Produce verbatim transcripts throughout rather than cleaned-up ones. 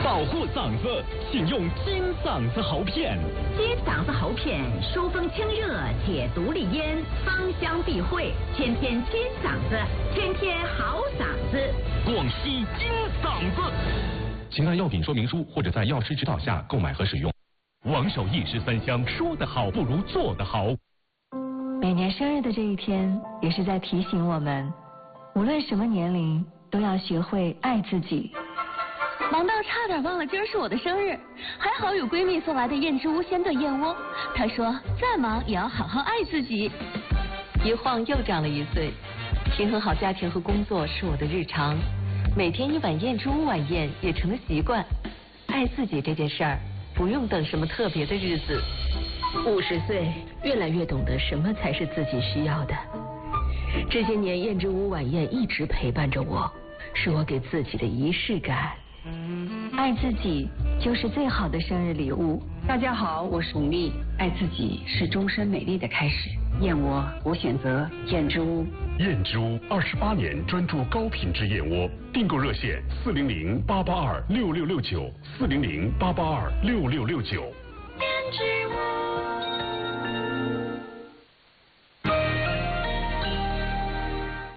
保护嗓子，请用金嗓子喉片。 金嗓子喉片疏风清热，解毒利咽，芳香避秽，天天金嗓子，天天好嗓子。 广西金嗓子。请按药品说明书或者在药师指导下购买和使用。王守义十三香，说得好不如做得好。 每年生日的这一天，也是在提醒我们，无论什么年龄，都要学会爱自己。 忙到差点忘了今儿是我的生日，还好有闺蜜送来的燕之屋鲜炖燕窝。她说再忙也要好好爱自己。 一晃又长了一岁，平衡好家庭和工作是我的日常，每天一碗燕之屋晚宴也成了习惯。爱自己这件事儿，不用等什么特别的日子。 五十岁，越来越懂得什么才是自己需要的。这些年，燕之屋晚宴一直陪伴着我，是我给自己的仪式感。 爱自己就是最好的生日礼物。 大家好，我是巩俐。爱自己是终身美丽的开始。燕窝，我选择燕之屋。 燕之屋二十八年专注高品质燕窝，订购热线四零零八八二六六六九四零零八八二六六六九。 燕之屋。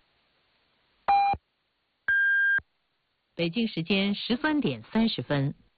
北京时间十三点三十分。